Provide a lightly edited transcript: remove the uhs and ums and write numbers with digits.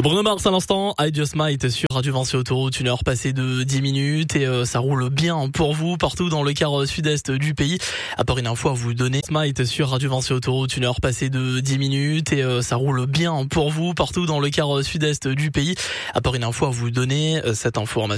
Bruno Mars à l'instant, I Just Might sur Radio Vinci Autoroute, 1 heure passée de 10 minutes et ça roule bien pour vous partout dans le quart sud-est du pays. À part une info à vous donner, Might sur Radio Vinci Autoroute, 1 heure passée de 10 minutes et ça roule bien pour vous partout dans le quart sud-est du pays. À part une info à vous donner, cette information